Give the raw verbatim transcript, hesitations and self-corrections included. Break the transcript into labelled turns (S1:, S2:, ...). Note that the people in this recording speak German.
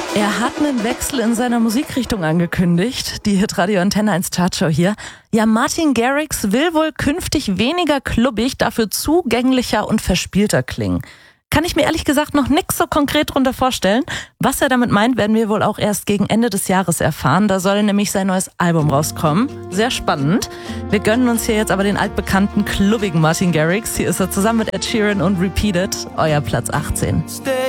S1: Er hat einen Wechsel in seiner Musikrichtung angekündigt. Die Hitradio Antenne eins Chartshow hier. Ja, Martin Garrix will wohl künftig weniger klubbig, dafür zugänglicher und verspielter klingen. Kann ich mir ehrlich gesagt noch nix so konkret drunter vorstellen. Was er damit meint, werden wir wohl auch erst gegen Ende des Jahres erfahren. Da soll nämlich sein neues Album rauskommen. Sehr spannend. Wir gönnen uns hier jetzt aber den altbekannten klubbigen Martin Garrix. Hier ist er zusammen mit Ed Sheeran und Repeated, euer Platz achtzehn.